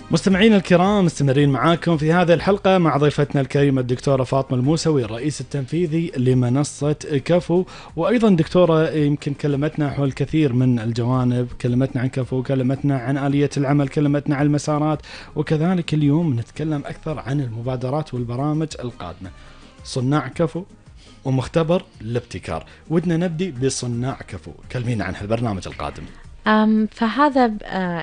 مستمعين الكرام، مستمرين معاكم في هذه الحلقة مع ضيفتنا الكريمة الدكتورة فاطمة الموسوي، الرئيس التنفيذي لمنصة كفو. وأيضا دكتورة يمكن كلمتنا حول كثير من الجوانب، كلمتنا عن كفو، كلمتنا عن آلية العمل، كلمتنا عن المسارات، وكذلك اليوم نتكلم أكثر عن المبادرات والبرامج القادمة. صناع كفو ومختبر الابتكار، ودنا نبدي بصناع كفو، كلمينا عن هالبرنامج القادم. فهذا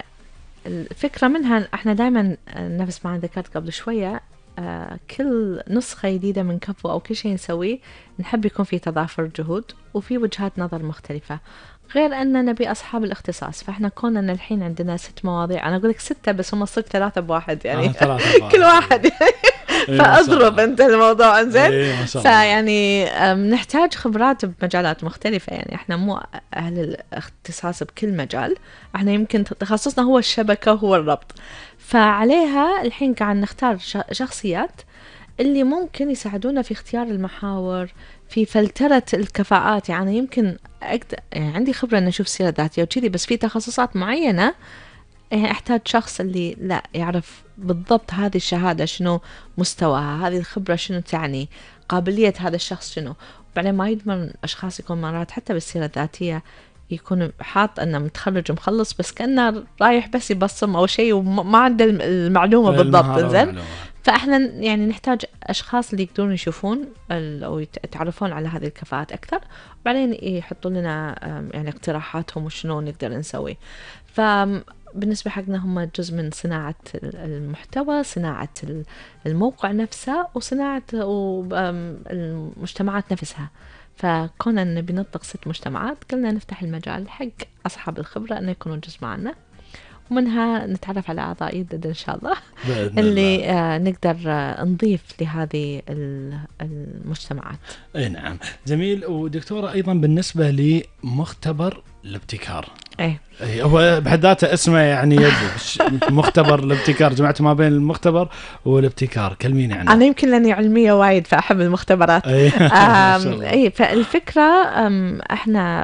الفكرة منها احنا دائما نفس ما ذكرت قبل شوية، كل نسخة جديدة من كفو أو كل شيء نسويه نحب يكون في تضافر جهود وفي وجهات نظر مختلفة، غير أن نبي أصحاب الاختصاص. فإحنا كوننا الحين عندنا 6 مواضيع، أنا أقول لك 6 بس هم صدق 3 بواحد يعني كل واحد فأضرب أنت الموضوع إنزين. فيعني نحتاج خبرات بمجالات مختلفة، يعني إحنا مو أهل الاختصاص بكل مجال، إحنا يمكن تخصصنا هو الشبكة هو الربط. فعليها الحين قاعد نختار شخصيات اللي ممكن يساعدونا في اختيار المحاور، في فلترة الكفاءات. يعني يمكن يعني عندي خبرة أن أشوف سيرة ذاتية وكذي، بس في تخصصات معينة احتاج شخص اللي لا يعرف بالضبط هذه الشهادة شنو مستواها، هذه الخبرة شنو تعني، قابلية هذا الشخص شنو. وبعدين ما يضمن أشخاص يكون مرات حتى بالسيرة الذاتية يكون حاط أنه متخرج ومخلص بس كأنه رايح بس يبصم أو شيء وما عنده المعلومة بالضبط. إنزين، فإحنا يعني نحتاج أشخاص اللي يقدرون يشوفون أو يتعرفون على هذه الكفاءات أكثر، وبعدين يحطوا لنا يعني اقتراحاتهم وشنو نقدر نسوي. بالنسبة حقنا هم جزء من صناعة المحتوى، صناعة الموقع نفسه، وصناعة المجتمعات نفسها. فكنا نبي نطلق 6 مجتمعات، قلنا نفتح المجال حق أصحاب الخبرة أن يكونوا جزء معنا، ومنها نتعرف على أعضاء جدد إن شاء الله اللي نقدر نضيف لهذه المجتمعات. اي نعم، جميل. ودكتورة أيضا بالنسبة لمختبر الابتكار، هو بحد ذاته اسمه يعني يدل مختبر الابتكار، جمعت ما بين المختبر والابتكار، كلميني عنه. أنا يمكن لأني علمية وايد فأحب المختبرات. فالفكرة احنا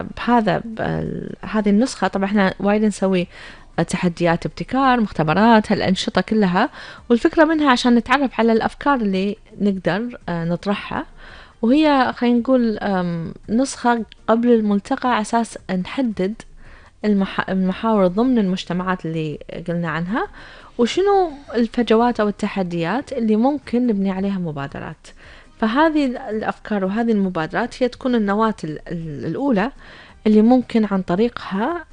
هذه النسخة طبعا احنا وايد نسوي تحديات ابتكار، مختبرات، هالأنشطة كلها، والفكرة منها عشان نتعرف على الأفكار اللي نقدر نطرحها، وهي خلينا نقول نسخة قبل الملتقى على أساس نحدد المحاور ضمن المجتمعات اللي قلنا عنها، وشنو الفجوات أو التحديات اللي ممكن نبني عليها مبادرات. فهذه الأفكار وهذه المبادرات هي تكون النواة الأولى اللي ممكن عن طريقها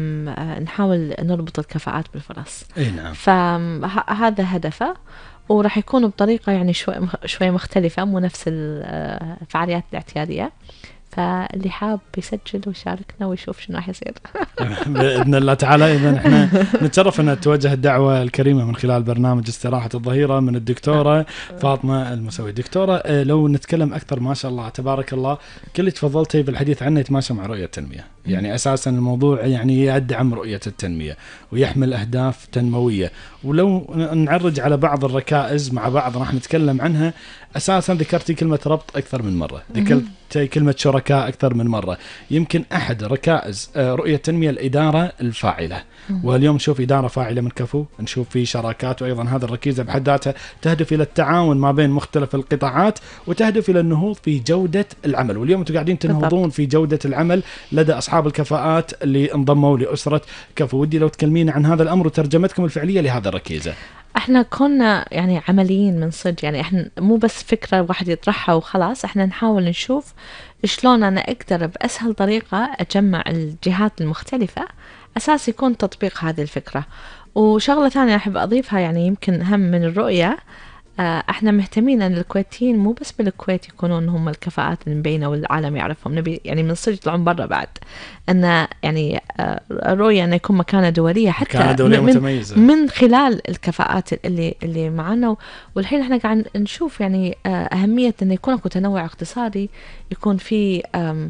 نحاول نربط الكفاءات بالفرص. نعم. فهذا هدفه، وراح يكون بطريقة يعني شوي مختلفة، مو نفس الفعاليات الاعتيادية. فاللي حاب يسجل ويشاركنا ويشوف شنو راح يصير بإذن الله تعالى. إذن احنا نتشرف أن توجه الدعوة الكريمة من خلال برنامج استراحة الظهيرة من الدكتورة فاطمة الموسوي. دكتورة، لو نتكلم أكثر، ما شاء الله تبارك الله، كل تفضلتي بالحديث عنه يتماشى مع رؤية التنمية، يعني أساسا الموضوع يعني يدعم رؤية التنمية ويحمل أهداف تنموية. ولو نعرج على بعض الركائز مع بعض راح نتكلم عنها. أساسا ذكرتي كلمة ربط أكثر من مرة، ذكرتي كلمة شركاء أكثر من مرة. يمكن أحد ركائز رؤية التنمية الإدارة الفاعلة، واليوم نشوف إدارة فاعلة من كفو، نشوف في شراكات، وأيضا هذا الركيزة بحد ذاتها تهدف إلى التعاون ما بين مختلف القطاعات وتهدف إلى النهوض في جودة العمل. واليوم أنتم قاعدين تنهضون في جودة العمل لدى أصحاب الكفاءات اللي انضموا لأسرة كفو. ودي لو تكلمين عن هذا الأمر وترجمتكم الفعلية لهذا الركيزة. احنا كنا يعني عمليين من صدق، يعني احنا مو بس فكرة واحد يطرحها وخلاص، احنا نحاول نشوف شلون انا اقدر بأسهل طريقة اجمع الجهات المختلفة اساس يكون تطبيق هذه الفكرة. وشغلة ثانية احب اضيفها، يعني يمكن هم من الرؤية، احنا مهتمين ان الكويتيين مو بس بالكويت يكونون هم الكفاءات المبينة والعالم يعرفهم، نبي يعني من صدق يطلعون برا بعد، ان يعني رؤية ان يكون مكانة دولية، حتى مكانة دولية متميزة من خلال الكفاءات اللي معنا. والحين احنا قاعد نشوف يعني اهمية ان يكون اكو تنوع اقتصادي، يكون في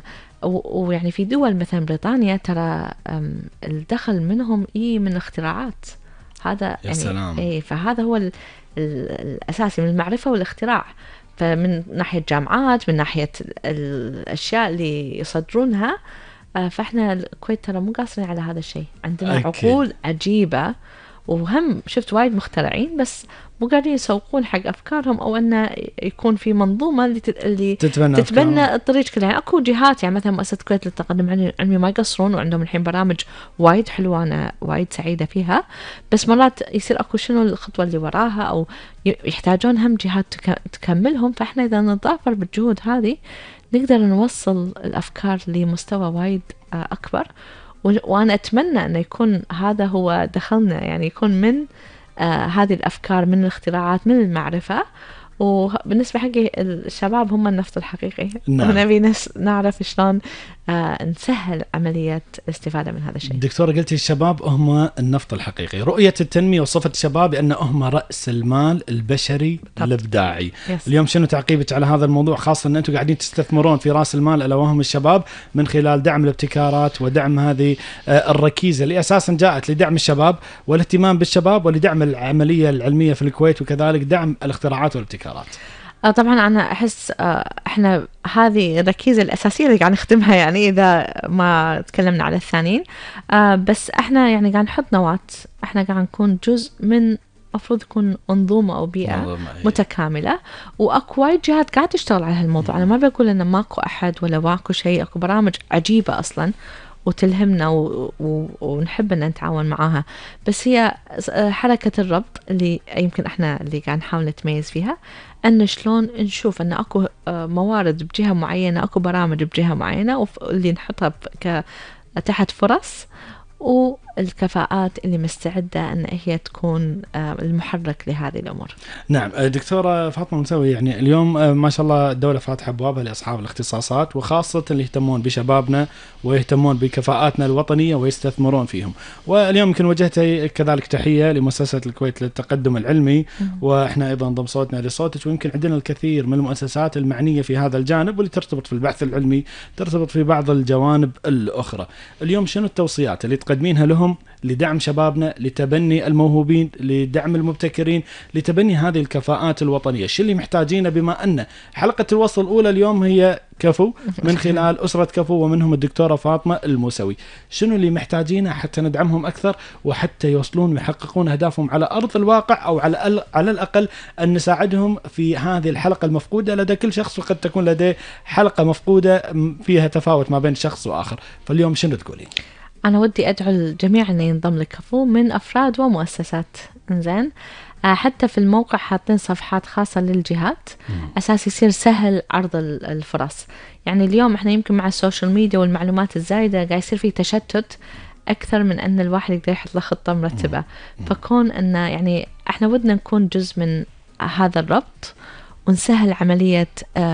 ويعني في دول مثلا بريطانيا ترى الدخل منهم من الاختراعات. هذا يعني فهذا هو الأساسي من المعرفة والاختراع. فمن ناحية جامعات، من ناحية الأشياء اللي يصدرونها، فإحنا الكويت ترى مو قاصرين على هذا الشيء، عندنا عقول عجيبة وهم شفت وايد مخترعين بس مو قاعدين يسوقون حق أفكارهم، أو أنه يكون في منظومة اللي تتبنى الطريق كلها. يعني أكو جهات يعني مثلا مؤسسة الكويت للتقدم العلمي ما يقصرون، وعندهم الحين برامج وايد حلوة أنا وايد سعيدة فيها، بس مرات يصير أكو شنو الخطوة اللي وراها، أو يحتاجون هم جهات تكملهم. فإحنا إذا نتضافر بالجهود هذه نقدر نوصل الأفكار لمستوى وايد أكبر. وأنا أتمنى أن يكون هذا هو دخلنا، يعني يكون من هذه الأفكار، من الاختراعات، من المعرفة. وبالنسبة حقي الشباب هم النفط الحقيقي. نعم. ونبي نعرف شلون نسهل عملية الاستفادة من هذا الشيء. دكتورة قلتي الشباب هم النفط الحقيقي. رؤية التنمية وصفت الشباب أن هم رأس المال البشري الإبداعي. اليوم شنو تعقيبك على هذا الموضوع، خاصة أن أنتم قاعدين تستثمرون في رأس المال ألا وهم الشباب من خلال دعم الابتكارات ودعم هذه الركيزة اللي أساسا جاءت لدعم الشباب والاهتمام بالشباب ولدعم العملية العلمية في الكويت، وكذلك دعم الاختراعات والابتكارات. طبعا أنا أحس إحنا هذه الركيزة الأساسية اللي قاعد نخدمها، يعني إذا ما تكلمنا على الثانيين. بس إحنا يعني قاعد نحط نواة، إحنا قاعد نكون جزء من مفروض يكون منظومة أو بيئة متكاملة، وأكو وايد جهات قاعد تشتغل على هالموضوع. أنا ما بقول إن ماكو أحد ولا ماكو شيء، أكو برامج عجيبة أصلاً وتلهمنا ونحب أن نتعاون معاها، بس هي حركة الربط اللي يمكن إحنا اللي قاعد نحاول نتميز فيها، أن شلون نشوف أن أكو موارد بجهة معينة، أكو برامج بجهة معينة، واللي نحطها تحت فرص، والكفاءات اللي مستعدة أن هي تكون المحرك لهذه الأمور. نعم دكتورة فاطمة المسوي، يعني اليوم ما شاء الله الدولة فاتحة أبوابها لأصحاب الاختصاصات، وخاصة اللي يهتمون بشبابنا ويهتمون بكفاءاتنا الوطنية ويستثمرون فيهم. واليوم يمكن وجهت كذلك تحية لمؤسسة الكويت للتقدم العلمي، وإحنا أيضا ضم صوتنا لصوتك، ويمكن عندنا الكثير من المؤسسات المعنية في هذا الجانب واللي ترتبط في البحث العلمي، ترتبط في بعض الجوانب الأخرى. اليوم شنو التوصيات اللي تقدمينها لهم لدعم شبابنا، لتبني الموهوبين، لدعم المبتكرين، لتبني هذه الكفاءات الوطنية؟ شو اللي محتاجينه، بما أن حلقة الوصل الأولى اليوم هي كفو من خلال أسرة كفو ومنهم الدكتورة فاطمة الموسوي؟ شنو اللي محتاجينه حتى ندعمهم أكثر وحتى يوصلون ويحققون أهدافهم على أرض الواقع، أو على الأقل أن نساعدهم في هذه الحلقة المفقودة لدى كل شخص، وقد تكون لديه حلقة مفقودة فيها تفاوت ما بين شخص وآخر. فاليوم شنو تقولين؟ أنا ودي أدعو الجميع أن ينضم لكفو من أفراد ومؤسسات. إنزين، حتى في الموقع حاطين صفحات خاصة للجهات أساس يصير سهل عرض الفرص. يعني اليوم إحنا يمكن مع السوشيال ميديا والمعلومات الزايدة قاعد يصير فيه تشتت أكثر من أن الواحد يقدر يحط له خطة مرتبة. فكون أن يعني إحنا ودنا نكون جزء من هذا الربط ونسهل عملية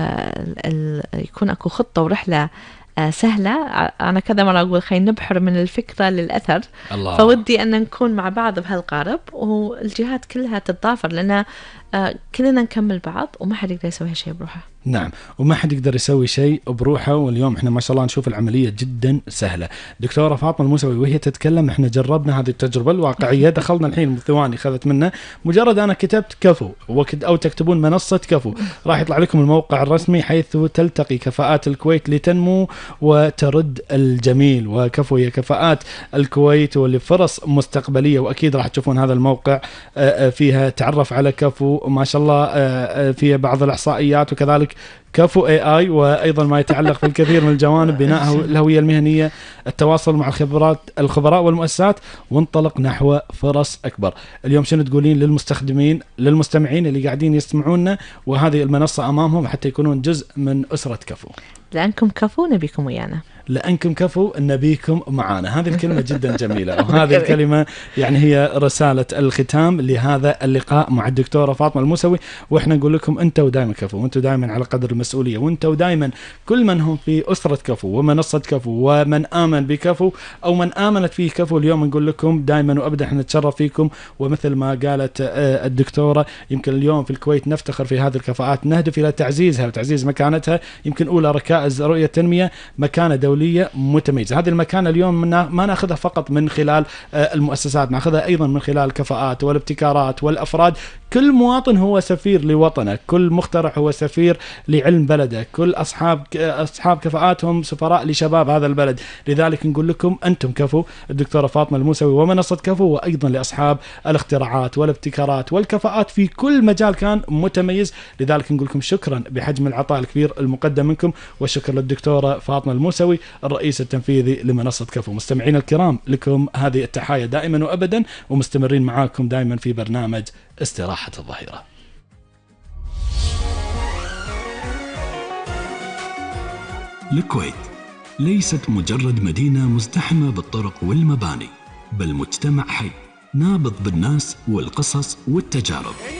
يكون أكو خطة ورحلة سهلة. أنا كذا مرة أقول خلينا نبحر من الفكرة للأثر. الله. فودي أن نكون مع بعض بهالقارب، والجهات كلها تتضافر، لأن كلنا نكمل بعض وما حد يقدر يسوي شيء بروحه. نعم، وما حد يقدر يسوي شيء بروحه. واليوم احنا ما شاء الله نشوف العملية جدا سهلة. دكتورة فاطمة الموسوي وهي تتكلم احنا جربنا هذه التجربة الواقعية. دخلنا الحين ثواني خذت منا، مجرد أنا كتبت كفو أو تكتبون منصة كفو راح يطلع لكم الموقع الرسمي حيث تلتقي كفاءات الكويت لتنمو وترد الجميل. وكفو هي كفاءات الكويت ولفرص مستقبلية، وأكيد راح تشوفون هذا الموقع فيها تعرف على كفو ما شاء الله، فيها بعض الإحصائيات، وكذلك كفو AI، وأيضا ما يتعلق في الكثير من الجوانب، بناء الهوية المهنية، التواصل مع الخبراء والمؤسسات، وانطلق نحو فرص أكبر. اليوم شنو تقولين للمستخدمين للمستمعين اللي قاعدين يستمعونا وهذه المنصة أمامهم حتى يكونون جزء من أسرة كفو؟ لأنكم كفو نبيكم ويانا. لأنكم كفو نبيكم معانا. هذه الكلمة جدا جميلة، وهذه الكلمة يعني هي رسالة الختام لهذا اللقاء مع الدكتورة فاطمة الموسوي. وإحنا نقول لكم أنتوا دائما كفو، وأنتوا دائما على قدر المسؤولية، وأنتوا دائما كل من هم في أسرة كفو ومنصة كفو ومن آمن بكفو أو من آمنت فيه كفو، اليوم نقول لكم دائما وأبدا احنا نتشرف فيكم. ومثل ما قالت الدكتورة، يمكن اليوم في الكويت نفتخر في هذه الكفاءات، نهدف إلى تعزيزها وتعزيز مكانتها. يمكن أولى ركائز رؤية التنمية مكانة دولية متميزة. هذه المكانة اليوم ما ناخذها فقط من خلال المؤسسات، ناخذها أيضا من خلال الكفاءات والابتكارات والأفراد كل مواطن هو سفير لوطنه، كل مخترع هو سفير لعلم بلده، كل أصحاب كفاءاتهم سفراء لشباب هذا البلد. لذلك نقول لكم أنتم كفو، الدكتورة فاطمة الموسوي ومنصة كفو، وأيضا لأصحاب الاختراعات والابتكارات والكفاءات في كل مجال كان متميز. لذلك نقول لكم شكرا بحجم العطاء الكبير المقدم منكم، والشكر للدكتورة فاطمة الموسوي الرئيس التنفيذي لمنصة كفو. مستمعين الكرام، لكم هذه التحايا دائما وأبدا، ومستمرين معاكم دائما في برنامج استراحة الظهيرة. الكويت ليست مجرد مدينة مزدحمة بالطرق والمباني، بل مجتمع حي نابض بالناس والقصص والتجارب.